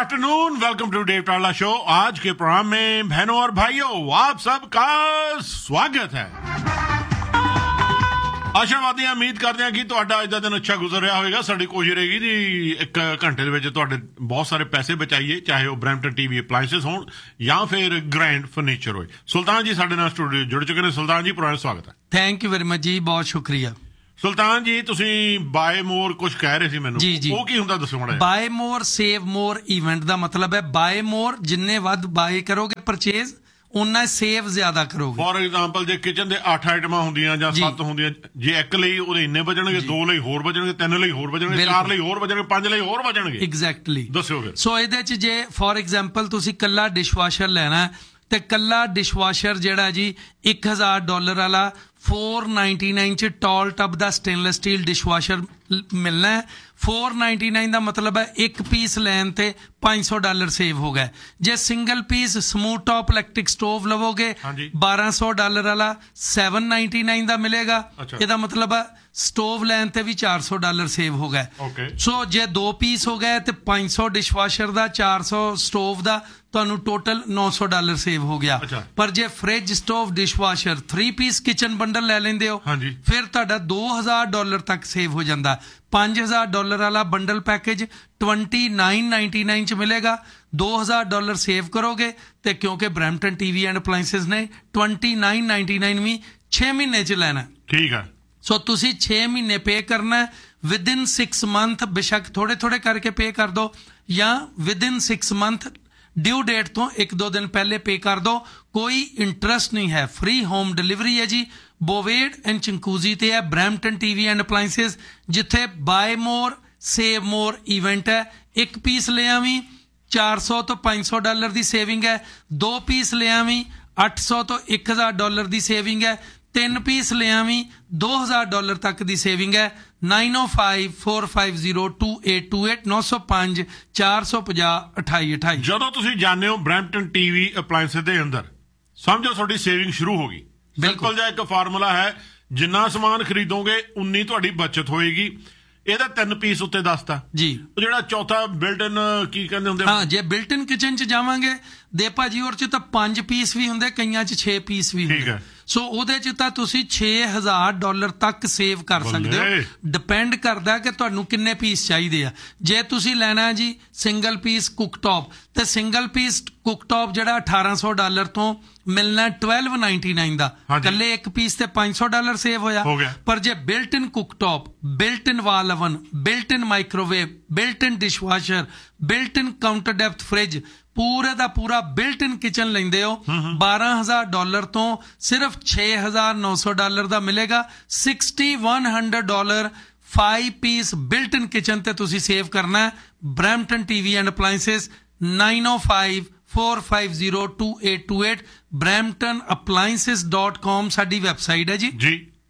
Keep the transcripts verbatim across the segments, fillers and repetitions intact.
Afternoon, welcome to Dave टाला show. आज के प्रोग्राम में बहनों और भाइयों आप सबका स्वागत है। ਆਸ਼ਾਵਾਦੀ ਉਮੀਦ ਕਰਦੇ ਹਾਂ ਕਿ ਤੁਹਾਡਾ ਅੱਜ ਦਾ ਦਿਨ ਅੱਛਾ ਗੁਜ਼ਰ ਰਿਹਾ ਹੋਵੇਗਾ। ਸਾਡੀ ਕੋਸ਼ਿਸ਼ ਰਹੇਗੀ ਜੀ ਇੱਕ ਘੰਟੇ ਦੇ ਵਿੱਚ ਤੁਹਾਡੇ ਬਹੁਤ ਸਾਰੇ ਪੈਸੇ ਬਚਾਈਏ, ਚਾਹੇ ਉਹ ਬਰੈਂਪਟਨ ਟੀਵੀ ਅਪਲਾਈਐਂਸਸ ਹੋਣ ਜਾਂ ਫਿਰ ਗ੍ਰੈਂਡ ਫਰਨੀਚਰ ਹੋਏ। ਸੁਲਤਾਨ ਜੀ ਸਾਡੇ ਨਾਲ ਸਟੂਡੀਓ ਜੁੜ ਚੁੱਕੇ ਨੇ। ਸੁਲਤਾਨ ਜੀ, ਪੁਰਾਣਾ ਸਵਾਗਤ ਹੈ। ਥੈਂਕ ਯੂ ਵੈਰੀ ਮਚ ਜੀ, ਬਹੁਤ ਸ਼ੁਕਰੀਆ। ਸੁਲਤਾਨ ਜੀ, ਤੁਸੀਂ ਬਾਏ ਮੋਰ ਕੁਝ ਕਹਿ ਰਹੇ ਸੀ ਮੈਨੂੰ, ਜੀ ਜੀ ਉਹ ਕੀ ਹੁੰਦਾ ਦੱਸੋ ਮਾੜਾ। ਬਾਏ ਮੋਰ ਸੇਵ ਮੋਰ ਇਵੈਂਟ ਦਾ ਮਤਲਬ ਹੈ ਬਾਏ ਮੋਰ, ਜਿੰਨੇ ਵੱਧ ਬਾਏ ਕਰੋਗੇ ਪਰਚੇਜ਼ ਉਹਨਾਂ ਸੇਵ ਜ਼ਿਆਦਾ ਕਰੋਗੇ। ਫੋਰ ਐਗਜ਼ਾਮਪਲ ਜੇ ਕਿਚਨ ਦੇ ਅੱਠ ਆਈਟਮਾਂ ਹੁੰਦੀਆਂ ਜਾਂ ਸੱਤ ਹੁੰਦੀਆਂ, ਜੇ ਇੱਕ ਲਈ ਉਹਦੇ ਇੰਨੇ ਬਚਣਗੇ, ਦੋ ਲਈ ਹੋਰ ਬਚਣਗੇ, ਤਿੰਨ ਲਈ ਹੋਰ ਬਚਣਗੇ, ਚਾਰ ਲਈ ਹੋਰ ਬਚਣਗੇ, ਪੰਜ ਲਈ ਹੋਰ ਬਚਣਗੇ। ਐਗਜ਼ੈਕਟਲੀ ਦੱਸਿਓ ਫਿਰ। ਸੋ ਇਹਦੇ ਚ ਜੇ ਫੋਰ ਐਗਜ਼ਾਮਪਲ ਤੁਸੀਂ ਕੱਲਾ ਡਿਸ਼ਵਾਸ਼ਰ ਲੈਣਾ ਤੇ ਕੱਲਾ ਡਿਸ਼ਵਾਸ਼ਰ ਜਿਹੜਾ ਜੀ ਇੱਕ ਹਜ਼ਾਰ ਡਾਲਰ ਵਾਲਾ फोर नाइनटी नाइन च टॉल टब ਦਾ ਸਟੇਨਲੈਸ ਸਟੀਲ ਡਿਸ਼ਵਾਸ਼ਰ ਮਿਲਣਾ ਹੈ। फोर नाइनटी नाइन ਦਾ ਮਤਲਬ ਹੈ ਇੱਕ ਪੀਸ ਲੈਣ ਤੇ पाँच सौ ਡਾਲਰ ਸੇਵ ਹੋ ਗਿਆ। ਜੇ single piece smooth top electric stove ਲਵੋਗੇ ਬਾਰਾਂ ਸੌ ਡਾਲਰ ਵਾਲਾ सेवन नाइनटी नाइन ਦਾ ਮਿਲੇਗਾ। ਇਹਦਾ ਮਤਲਬ ਹੈ ਸਟੋਵ ਲੈਣ ਤੇ ਵੀ ਚਾਰ ਸੌ ਡਾਲਰ ਸੇਵ ਹੋ ਗਏ। ਸੋ ਜੇ ਦੋ ਪੀਸ ਹੋ ਗਏ ਤੇ पाँच सौ ਡਿਸ਼ਵਾਸ਼ਰ ਦਾ, ਚਾਰ ਸੌ ਸਟੋਵ ਦਾ, ਤੁਹਾਨੂੰ ਟੋਟਲ नौ सौ ਡਾਲਰ ਸੇਵ ਹੋ ਗਿਆ। ਪਰ ਜੇ fridge stove dishwasher three piece kitchen bundle ਲੈ ਲੈਂਦੇ ਹੋ ਫਿਰ ਤੁਹਾਡਾ दो हज़ार ਡਾਲਰ ਤੱਕ ਸੇਵ ਹੋ ਜਾਂਦਾ। पाँच हज़ार डॉलर वाला bundle package twenty nine ninety nine च मिलेगा। दो हज़ार डॉलर सेव करोगे तो क्योंकि ब्रैम्पटन टीवी एंड अपलाइंसेस ने ट्वेंटी नाइन नाइनटी नाइन भी छे महीने च लेना। ठीक है। सो तुसी छे महीने पे करना है। विद इन सिक्स मंथ बेशक थोड़े थोड़े करके पे कर दो या with in six month due date तो एक दो दिन पहले पे कर दो, कोई इंटरेस्ट नहीं है। फ्री होम डिलीवरी है जी। बोवेड एंड चिंकूजी ते है ब्रैम्पटन टीवी एंड अपलाइंसेस, जिथे बाय मोर सेव मोर इवेंट है। एक पीस ले आवी चार सौ तो पाँच सौ डॉलर की सेविंग है। दो पीस ले आवी अठ सौ तो एक हज़ार डॉलर की सेविंग है। तीन पीस ले आवी दो हज़ार डॉलर तक की सेविंग है। Nine O five four five zero to eight to eight नौ सौ पांच चार सौ पचास अठाई अठाई। ਜਦੋਂ ਤੁਸੀਂ ਜਾਣਦੇ ਹੋ ਬਰੈਂਪਟਨ ਟੀਵੀ ਅਪਲਾਈਐਂਸਸ ਦੇ ਅੰਦਰ, ਸਮਝੋ ਤੁਹਾਡੀ ਸੇਵਿੰਗ ਸ਼ੁਰੂ ਹੋ ਗਈ। ਬਿਲਕੁਲ ਜਿਹਾ ਇੱਕ ਫਾਰਮੂਲਾ ਹੈ, ਜਿੰਨਾ ਸਮਾਨ ਖਰੀਦੋਗੇ ਉਨੀ ਤੁਹਾਡੀ ਬਚਤ ਹੋਏਗੀ। ਇਹਦਾ ਤਿੰਨ ਪੀਸ ਉੱਤੇ ਦੱਸਤਾ ਜੀ। ਉਹ ਜਿਹੜਾ ਚੌਥਾ ਬਿਲਟ ਇਨ ਕੀ ਕਹਿੰਦੇ ਹੁੰਦੇ, ਹਾਂ ਜੇ ਬਿਲਟ ਇਨ ਕਿਚਨ ਚ ਜਾਵਾਂਗੇ ਦੇ ਭਾਜੀ ਉਹਦੇ ਚ ਤਾਂ ਪੰਜ ਪੀਸ ਵੀ ਹੁੰਦੇ, ਕਈਆਂ ਚ ਛੇ ਪੀਸ ਵੀ ਹੁੰਦੇ। ਸੋ ਉਹਦੇ ਚ ਤਾਂ ਤੁਸੀਂ ਛੇ ਹਜ਼ਾਰ ਡਾਲਰ ਤੱਕ ਸੇਵ ਕਰ ਸਕਦੇ ਹੋ। ਡਿਪੈਂਡ ਕਰਦਾ ਕਿ ਤੁਹਾਨੂੰ ਕਿੰਨੇ ਪੀਸ ਚਾਹੀਦੇ ਆ। ਜੇ ਤੁਸੀਂ ਲੈਣਾ ਜੀ ਸਿੰਗਲ ਪੀਸ ਕੁੱਕਟੌਪ ਤੇ ਸਿੰਗਲ ਪੀਸ ਕੁੱਕਟੌਪ ਜਿਹੜਾ ਅਠਾਰਾਂ ਸੌ ਡਾਲਰ ਤੋਂ ਮਿਲਣਾ ट्वेल्व नाइनटी नाइन ਦਾ, ਕੱਲੇ ਇੱਕ ਪੀਸ ਤੇ पाँच सौ ਡਾਲਰ ਸੇਵ ਹੋਇਆ। ਪਰ ਜੇ ਬਿਲਟ ਇਨ ਕੁੱਕਟੌਪ, ਬਿਲਟ ਇਨ ਵਾਲ ਓਵਨ, ਬਿਲਟ ਇਨ ਮਾਈਕ੍ਰੋਵੇਵ, ਬਿਲਟ ਇਨ ਡਿਸ਼ਵਾਸ਼ਰ, ਬਿਲਟ ਇਨ ਕਾਊਂਟਰ ਡੈਪਥ ਫ੍ਰਿਜ, ਪੂਰੇ ਦਾ ਪੂਰਾ ਬਿਲਟ ਇਨ ਕਿਚਨ ਲੈਂਦੇ ਹੋ ਬਾਰਾਂ ਹਜ਼ਾਰ ਡਾਲਰ ਤੋਂ ਸਿਰਫ छह हज़ार नौ सौ ਡਾਲਰ ਦਾ ਮਿਲੇਗਾ। Sixty-one hundred dollar five piece built in kitchen ਤੇ ਤੁਸੀਂ ਸੇਵ ਕਰਨਾ। Brampton TV and appliances nine O five four five zero to eight to eight brampton appliances dot com ਸਾਡੀ ਵੈਬਸਾਈਟ ਹੈ ਜੀ ਜੀ।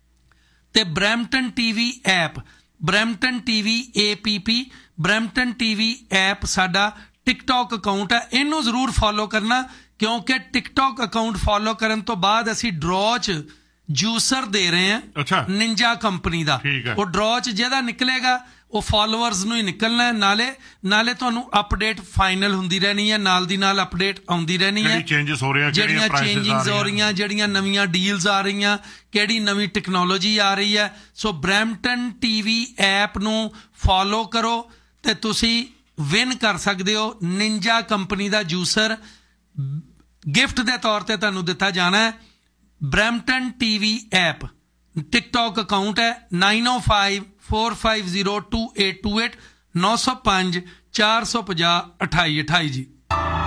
ਤੇ Brampton TV app, Brampton TV ਏਪੀਪੀ, Brampton TV app ਸਾਡਾ TikTok account ਹੈ। ਇਹਨੂੰ ਜ਼ਰੂਰ ਫੋਲੋ ਕਰਨਾ ਕਿਉਂਕਿ ਟਿਕਟੌਕ ਅਕਾਊਂਟ ਫੋਲੋ ਕਰਨ ਤੋਂ ਬਾਅਦ ਅਸੀਂ ਡਰਾਅ 'ਚ ਜੂਸਰ ਦੇ ਰਹੇ ਹਾਂ ਨਿੰਜਾ ਕੰਪਨੀ ਦਾ। ਉਹ ਡਰਾਅ 'ਚ ਜਿਹਦਾ ਨਿਕਲੇਗਾ ਉਹ ਫਾਲੋਅਰਸ ਨੂੰ ਹੀ ਨਿਕਲਣਾ ਹੈ। ਨਾਲੇ ਨਾਲੇ ਤੁਹਾਨੂੰ ਅਪਡੇਟ ਫਾਈਨਲ ਹੁੰਦੀ ਰਹਿਣੀ ਹੈ, ਨਾਲ ਦੀ ਨਾਲ ਅਪਡੇਟ ਆਉਂਦੀ ਰਹਿਣੀ ਹੈ, ਜਿਹੜੀਆਂ ਚੇਂਜਿੰਗਸ ਹੋ ਰਹੀਆਂ, ਜਿਹੜੀਆਂ ਨਵੀਆਂ ਡੀਲਸ ਆ ਰਹੀਆਂ, ਕਿਹੜੀ ਨਵੀਂ ਟੈਕਨੋਲੋਜੀ ਆ ਰਹੀ ਹੈ। ਸੋ ਬਰੈਂਪਟਨ ਟੀਵੀ ਐਪ ਨੂੰ ਫੋਲੋ ਕਰੋ ਤੇ ਤੁਸੀਂ ਵਿਨ ਕਰ ਸਕਦੇ ਹੋ ਨਿੰਜਾ ਕੰਪਨੀ ਦਾ ਜੂਸਰ। ਗਿਫਟ ਦੇ ਤੌਰ ਤੇ ਤੁਹਾਨੂੰ ਦਿੱਤਾ ਜਾਣਾ ਹੈ। Brampton TV app TikTok account ਹੈ nine O five four five zero to eight to eight नौ सौ पांच चार सौ पचास अठाई अठाई जी।